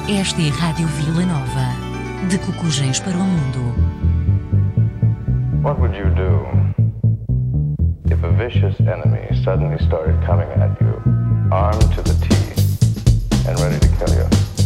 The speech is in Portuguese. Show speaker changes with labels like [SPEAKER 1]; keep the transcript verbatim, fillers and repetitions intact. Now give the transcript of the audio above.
[SPEAKER 1] Esta é Rádio Vila Nova, de Cocujens para o Mundo.
[SPEAKER 2] What would you do if a vicious enemy suddenly started coming